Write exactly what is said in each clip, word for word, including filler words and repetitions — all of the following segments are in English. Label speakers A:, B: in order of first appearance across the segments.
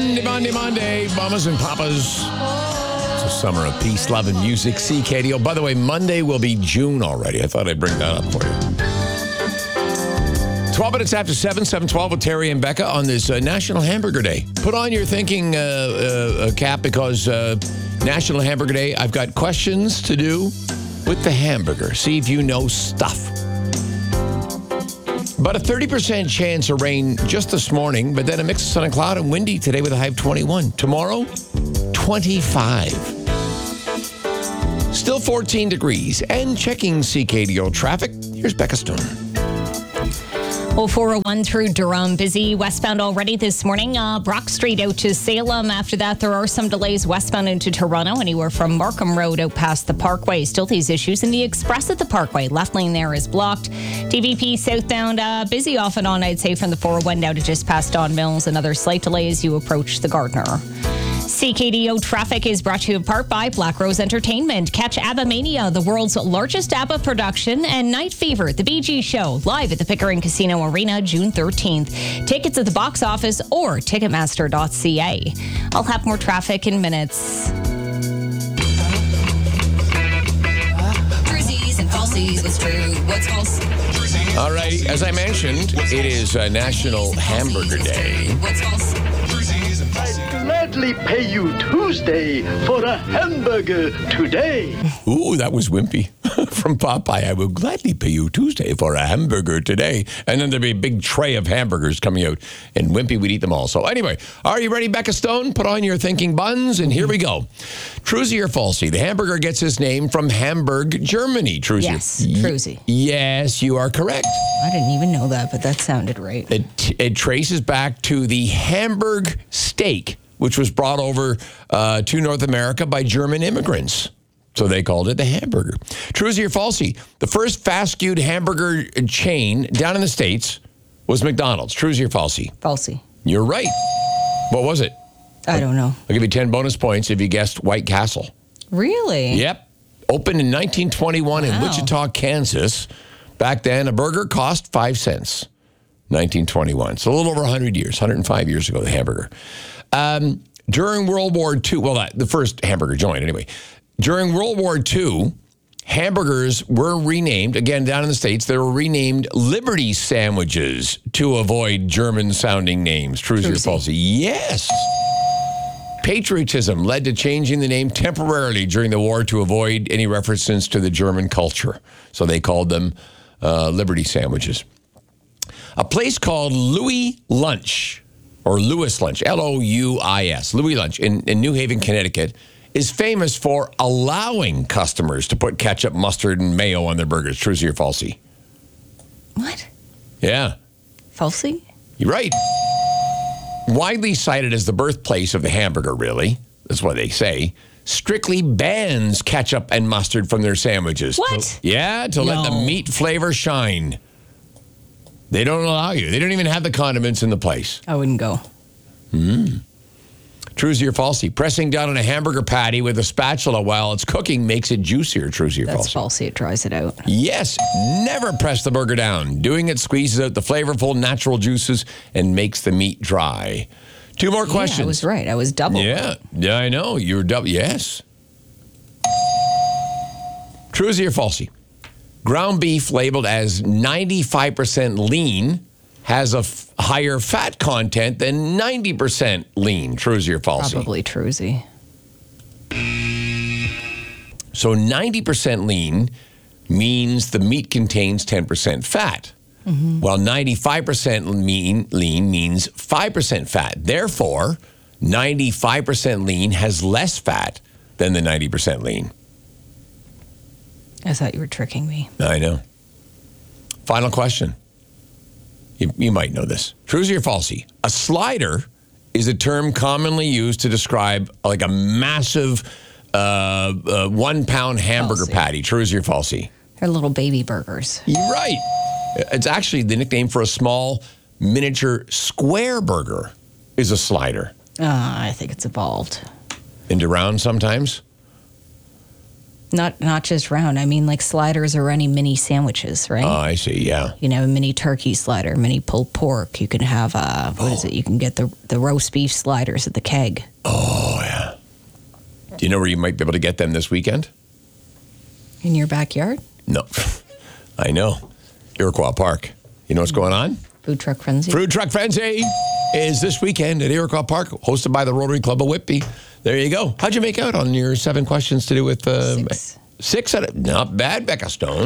A: Monday, Monday, Monday. Mamas and papas. It's a summer of peace, love, and music. C K D O. By the way, Monday will be June already. I thought I'd bring that up for you. twelve minutes after seven, seven twelve with Terry and Becca on this uh, National Hamburger Day. Put on your thinking uh, uh, cap because uh, National Hamburger Day, I've got questions to do with the hamburger. See if you know stuff. About a thirty percent chance of rain just this morning, but then a mix of sun and cloud and windy today with a high of twenty-one. Tomorrow, twenty-five. Still fourteen degrees. And checking C K D O traffic, here's Becca Stone.
B: Oh, four oh one through Durham. Busy westbound already this morning. Uh, Brock Street out to Salem. After that, there are some delays westbound into Toronto, anywhere from Markham Road out past the Parkway. Still these issues in the Express at the Parkway. Left lane there is blocked. D V P southbound, uh, busy off and on, I'd say, from the four oh one now to just past Don Mills. Another slight delay as you approach the Gardner. C K D O traffic is brought to you in part by Black Rose Entertainment. Catch ABBA Mania, the world's largest ABBA production, and Night Fever, the Bee Gees show, live at the Pickering Casino Arena, June thirteenth. Tickets at the box office or ticketmaster dot c a. I'll have more traffic in minutes.
C: Truzies and falsies, what's true, what's false?
A: All right, as I mentioned, it is uh, National Hamburger Day.
C: What's false?
D: I'd gladly pay you Tuesday for a hamburger today.
A: Ooh, that was wimpy from Popeye. I will gladly pay you Tuesday for a hamburger today. And then there'd be a big tray of hamburgers coming out, and Wimpy would eat them all. So anyway, are you ready, Becca Stone? Put on your thinking buns, and here we go. Truzy or falsy? The hamburger gets its name from Hamburg, Germany. Truzy.
B: Yes, Truzy.
A: Y- yes, you are correct.
B: I didn't even know that, but that sounded right.
A: It, it traces back to the Hamburg steak, which was brought over uh, to North America by German immigrants. So they called it the hamburger. Truzy or falsy? The first fast food hamburger chain down in the States was McDonald's. Truzy or falsy?
B: Falsy.
A: You're right. What was it?
B: I don't know.
A: I'll give you ten bonus points if you guessed White Castle.
B: Really?
A: Yep. Opened in nineteen twenty-one in
B: Wow.
A: Wichita, Kansas. Back then, a burger cost five cents. nineteen twenty-one. So a little over one hundred years, one hundred five years ago, the hamburger. Um, during World War Two, well, that, the first hamburger joint, anyway. During World War Two, hamburgers were renamed, again, down in the States, they were renamed Liberty Sandwiches to avoid German-sounding names. Truzy or falsy? Yes. Patriotism led to changing the name temporarily during the war to avoid any references to the German culture. So they called them uh, Liberty Sandwiches. A place called Louis Lunch, or Louis Lunch, L O U I S, Louis Lunch in, in New Haven, Connecticut, is famous for allowing customers to put ketchup, mustard, and mayo on their burgers. Truzy or falsy?
B: What?
A: Yeah.
B: Falsy?
A: You're right. Widely cited as the birthplace of the hamburger, really. That's what they say. Strictly bans ketchup and mustard from their sandwiches.
B: What?
A: Yeah, to let the
B: No.
A: meat flavor shine. They don't allow you. They don't even have the condiments in the place.
B: I wouldn't go.
A: Truzy or falsy? Pressing down on a hamburger patty with a spatula while it's cooking makes it juicier. Truzy or
B: That's
A: falsy?
B: falsy. It dries it out.
A: Yes. Never press the burger down. Doing it squeezes out the flavorful natural juices and makes the meat dry. Two more questions.
B: Yeah, I was right. I was double.
A: Yeah, yeah, I know. You were double. Yes. Truzy or falsy? Ground beef labeled as ninety-five percent lean has a f- higher fat content than ninety percent lean. Truzy or falsy?
B: Probably Truzy.
A: So ninety percent lean means the meat contains ten percent fat. Mm-hmm. While ninety-five percent mean, lean means five percent fat. Therefore, ninety-five percent lean has less fat than the ninety percent lean.
B: I thought you were tricking me.
A: I know. Final question. You, you might know this. Truzy or falsy? A slider is a term commonly used to describe like a massive uh, uh, one-pound hamburger
B: Falsy.
A: patty. Truzy or falsy?
B: They're little baby burgers.
A: You're right. It's actually the nickname for a small miniature square burger is a slider.
B: Uh, I think it's evolved.
A: Into round sometimes?
B: Not not just round. I mean, like sliders or any mini sandwiches, right?
A: Oh, I see. Yeah.
B: You can have a mini turkey slider, mini pulled pork. You can have, uh, what oh. is it? You can get the, the roast beef sliders at the Keg.
A: Oh, yeah. Do you know where you might be able to get them this weekend?
B: In your backyard?
A: No. I know. Iroquois Park. You know what's going on?
B: Food Truck Frenzy.
A: Food Truck Frenzy is this weekend at Iroquois Park, hosted by the Rotary Club of Whitby. There you go. How'd you make out on your seven questions to do with... Uh,
B: Six.
A: Six out of... Not bad, Becca Stone.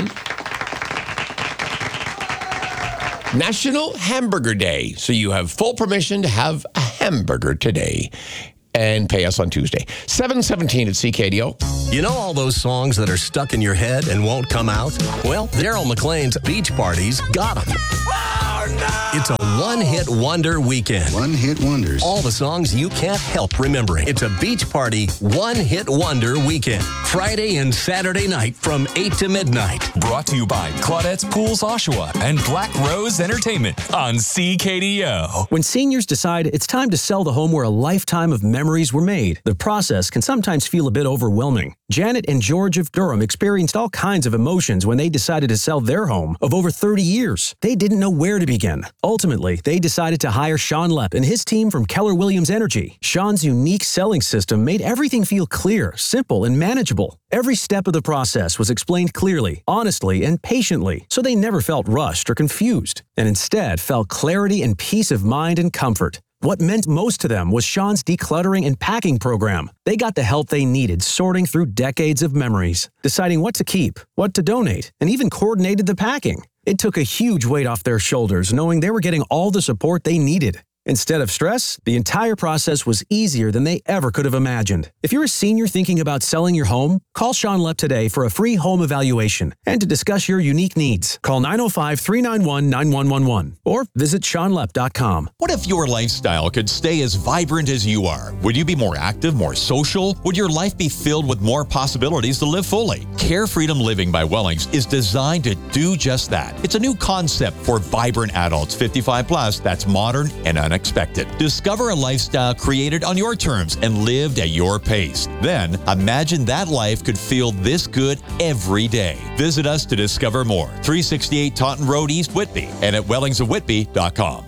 A: National Hamburger Day. So you have full permission to have a hamburger today. And pay us on Tuesday. seven seventeen at C K D O.
E: You know all those songs that are stuck in your head and won't come out? Well, Daryl McLean's Beach Parties got them. Oh, no! It's a one-hit wonder weekend.
F: One-hit wonders.
E: All the songs you can't help remembering. It's a Beach Party one-hit wonder weekend. Friday and Saturday night from eight to midnight.
G: Brought to you by Claudette's Pools Oshawa and Black Rose Entertainment on C K D O.
H: When seniors decide it's time to sell the home where a lifetime of memories were made, the process can sometimes feel a bit overwhelming. Janet and George of Durham experienced all kinds of emotions when they decided to sell their home of over thirty years. They didn't know where to begin. Ultimately, they decided to hire Sean Lepp and his team from Keller Williams Energy. Sean's unique selling system made everything feel clear, simple, and manageable. Every step of the process was explained clearly, honestly, and patiently, so they never felt rushed or confused, and instead felt clarity and peace of mind and comfort. What meant most to them was Sean's decluttering and packing program. They got the help they needed sorting through decades of memories, deciding what to keep, what to donate, and even coordinated the packing. It took a huge weight off their shoulders knowing they were getting all the support they needed. Instead of stress, the entire process was easier than they ever could have imagined. If you're a senior thinking about selling your home, call Sean Lepp today for a free home evaluation and to discuss your unique needs. Call nine oh five, three nine one, nine one one one or visit sean lepp dot com.
I: What if your lifestyle could stay as vibrant as you are? Would you be more active, more social? Would your life be filled with more possibilities to live fully? Care Freedom Living by Wellings is designed to do just that. It's a new concept for vibrant adults fifty-five plus that's modern and unexpected. Expected. Discover a lifestyle created on your terms and lived at your pace. Then, imagine that life could feel this good every day. Visit us to discover more. three sixty-eight Taunton Road, East Whitby, and at wellings of whitby dot com.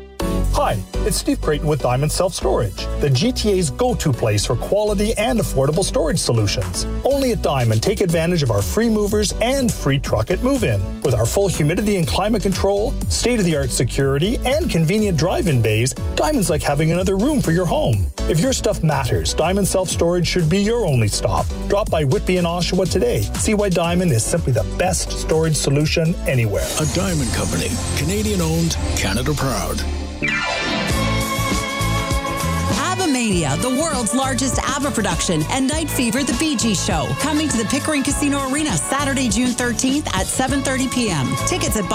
J: Hi, it's Steve Creighton with Diamond Self Storage, the G T A's go-to place for quality and affordable storage solutions. Only at Diamond, take advantage of our free movers and free truck at move-in. With our full humidity and climate control, state-of-the-art security, and convenient drive-in bays, Diamond's like having another room for your home. If your stuff matters, Diamond Self Storage should be your only stop. Drop by Whitby and Oshawa today. See why Diamond is simply the best storage solution anywhere.
F: A Diamond Company, Canadian-owned, Canada proud.
K: ABBA-Mania, the world's largest ABBA production, and Night Fever, the Bee Gees show, coming to the Pickering Casino Arena Saturday, June thirteenth at seven thirty p.m. Tickets at